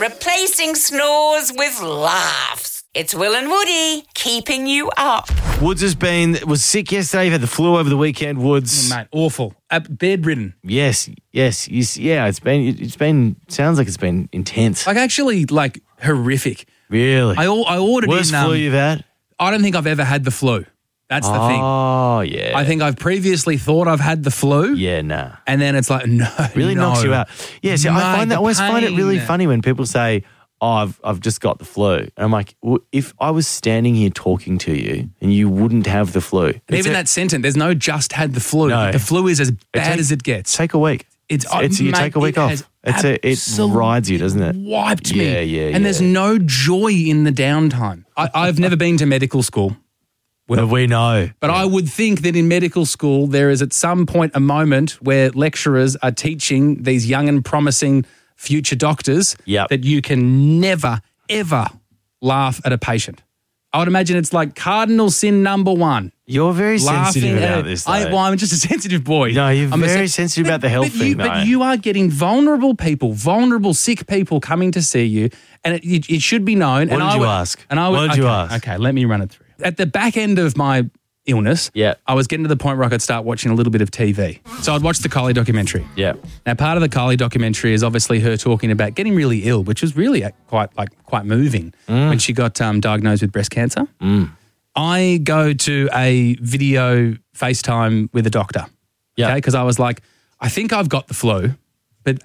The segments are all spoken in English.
replacing snores with laughs. It's Will and Woody keeping you up. Woods was sick yesterday. You've had the flu over the weekend, Woods. Oh, mate, awful. Bedridden. Yes. It's been. Sounds like it's been intense. Like actually, like horrific. Really? I ordered Worst flu you've had? I don't think I've ever had the flu. That's the thing. Oh, yeah. I think I've previously thought I've had the flu. Yeah, nah. And then it's like, no. Really knocks you out. Yeah, see, I always find it really funny when people say, oh, I've just got the flu. And I'm like, well, if I was standing here talking to you and you wouldn't have the flu. And even that sentence, there's no just had the flu. No. The flu is as bad as it gets. Take a week. You take a week off. It rides you, doesn't it? Wiped me. Yeah. And there's no joy in the downtime. I've never been to medical school. Well, we know. But I would think that in medical school, there is at some point a moment where lecturers are teaching these young and promising future doctors that you can never, ever laugh at a patient. I would imagine it's like cardinal sin number one. You're very sensitive about this, though. I'm just a sensitive boy. No, you're very sensitive about the health thing, though. But you are getting vulnerable people, sick people coming to see you, and it should be known. What did you ask? Okay, let me run it through. At the back end of my illness, I was getting to the point where I could start watching a little bit of TV. So I'd watch the Kylie documentary. Yeah. Now, part of the Kylie documentary is obviously her talking about getting really ill, which was really quite moving when she got diagnosed with breast cancer. I go to a video FaceTime with a doctor. Yeah. Okay, because I was like, I think I've got the flu, but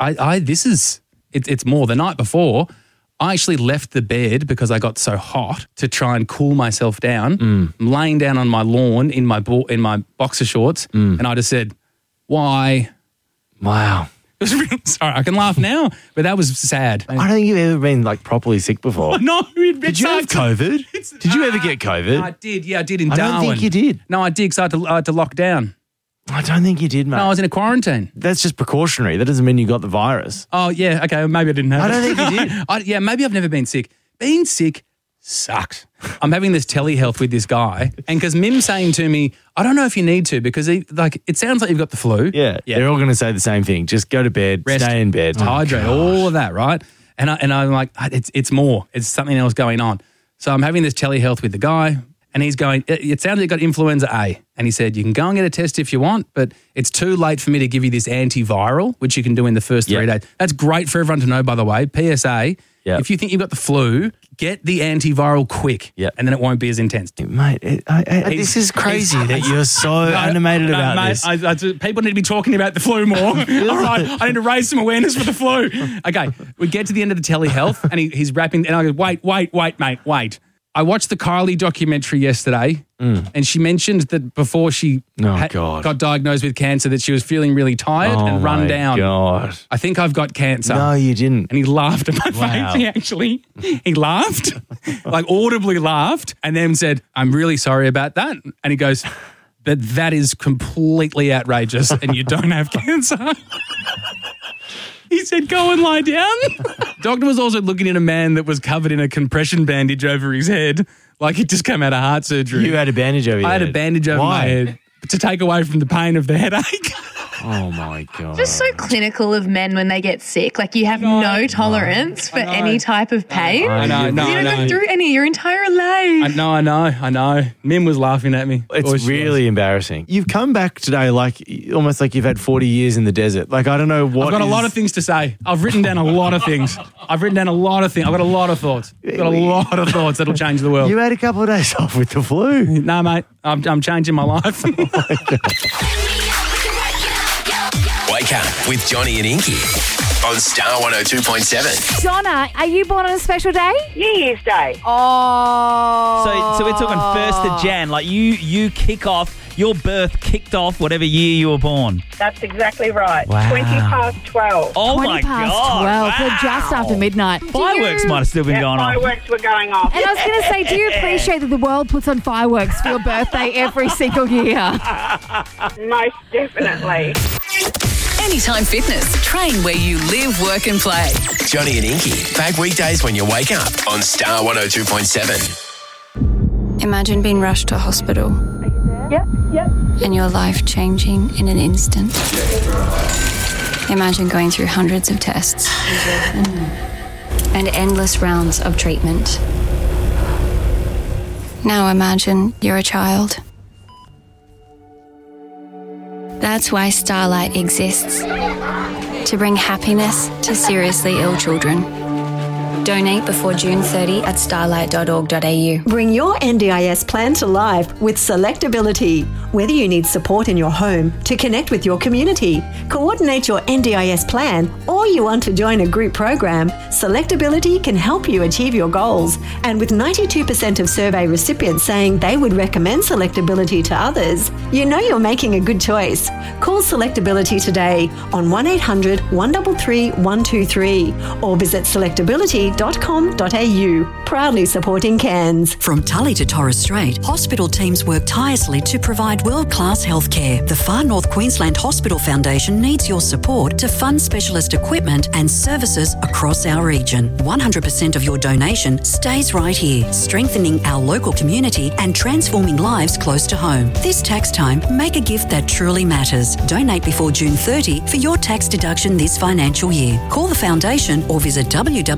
it's more. The night before, I actually left the bed because I got so hot to try and cool myself down. I'm laying down on my lawn in my boxer shorts, and I just said, "Why?" Wow. It was really sorry. I can laugh now, but that was sad. I don't think you've ever been properly sick before. No. Did you have COVID? Did you ever get COVID? I did. Yeah, I did in Darwin. I don't think you did. No, I did because I had to lock down. I don't think you did, mate. No, I was in a quarantine. That's just precautionary. That doesn't mean you got the virus. Oh, yeah. Okay, maybe I didn't have it. I don't think you did. Maybe I've never been sick. Being sick sucks. I'm having this telehealth with this guy, and because Mim's saying to me, I don't know if you need to because it sounds like you've got the flu. Yeah. They're all going to say the same thing. Just go to bed, rest, stay in bed. Hydrate, all of that, right? And I'm like, it's more. It's something else going on. So I'm having this telehealth with the guy. And he's going, it sounds like you've got influenza A. And he said, you can go and get a test if you want, but it's too late for me to give you this antiviral, which you can do in the first 3 days. That's great for everyone to know, by the way. PSA, if you think you've got the flu, get the antiviral quick, and then it won't be as intense. Mate, this is crazy that you're so animated about this. People need to be talking about the flu more. All right, I need to raise some awareness for the flu. Okay, we get to the end of the telehealth, and he's wrapping, and I go, wait, mate, wait. I watched the Kylie documentary yesterday, and she mentioned that before she got diagnosed with cancer that she was feeling really tired and run down. God. I think I've got cancer. No, you didn't. And he laughed at my face. He laughed, audibly laughed, and then said, I'm really sorry about that. And he goes, but that is completely outrageous and you don't have cancer. He said, go and lie down. Doctor was also looking at a man that was covered in a compression bandage over his head, like he'd just come out of heart surgery. You had a bandage over your head? I had a bandage over my head to take away from the pain of the headache. Oh, my God. Just so clinical of men when they get sick. Like you have no tolerance for any type of pain. I know. You don't go through any your entire life. I know. Mim was laughing at me. It's really embarrassing. You've come back today almost like you've had 40 years in the desert. I don't know what I've got a lot of things to say. I've written down a lot of things. I've got a lot of thoughts. I've got a lot of thoughts that'll change the world. You had a couple of days off with the flu. No, mate. I'm changing my life. Oh my God. Wake up with Johnny and Inky on Star 102.7. Donna, are you born on a special day? New Year's Day. Oh. So we're talking 1st of Jan. Like you kick off, your birth kicked off whatever year you were born. That's exactly right. Wow. 12:20. Oh 20 my past God. 12, so Wow. just after midnight. Fireworks might have still been going on. Fireworks were going off. And I was going to say, do you appreciate that the world puts on fireworks for your birthday every single year? Most definitely. Anytime Fitness. Train where you live, work and play. Johnny and Inky, back weekdays when you wake up on Star 102.7. Imagine being rushed to hospital. Yep. And your life changing in an instant. Imagine going through hundreds of tests. and endless rounds of treatment. Now imagine you're a child. That's why Starlight exists. To bring happiness to seriously ill children. Donate before June 30 at starlight.org.au. Bring your NDIS plan to life with Selectability. Whether you need support in your home, to connect with your community, coordinate your NDIS plan, or you want to join a group program, Selectability can help you achieve your goals. And with 92% of survey recipients saying they would recommend Selectability to others, you know you're making a good choice. Call Selectability today on 1800 133 123 or visit selectability.com.au. Proudly supporting Cairns. From Tully to Torres Strait, hospital teams work tirelessly to provide world-class healthcare. The Far North Queensland Hospital Foundation needs your support to fund specialist equipment and services across our region. 100% of your donation stays right here, strengthening our local community and transforming lives close to home. This tax time, make a gift that truly matters. Donate before June 30 for your tax deduction this financial year. Call the foundation or visit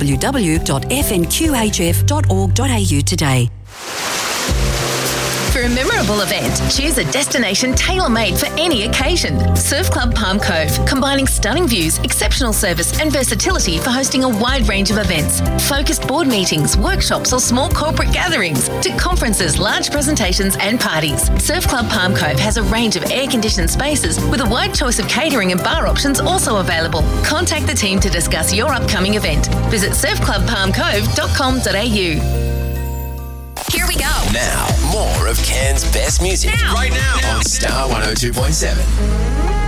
www.fnqhf.org.au today. For a memorable event, choose a destination tailor-made for any occasion. Surf Club Palm Cove, combining stunning views, exceptional service and versatility for hosting a wide range of events. Focused board meetings, workshops or small corporate gatherings to conferences, large presentations and parties. Surf Club Palm Cove has a range of air-conditioned spaces with a wide choice of catering and bar options also available. Contact the team to discuss your upcoming event. Visit surfclubpalmcove.com.au. Here we go. Now, more of Cairns' best music. Now. Right now on Star 102.7.